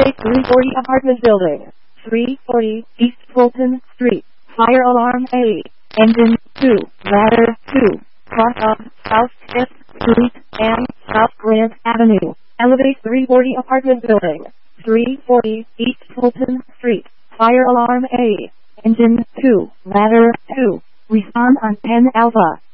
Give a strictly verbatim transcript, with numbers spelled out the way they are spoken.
Elevate three forty Apartment Building, three forty East Fulton Street. Fire alarm A. Engine two. Ladder two. Cross of South fifth Street and South Grant Avenue. Elevate three forty Apartment Building, three forty East Fulton Street. Fire alarm A. Engine two. Ladder two. Respond on ten Alpha.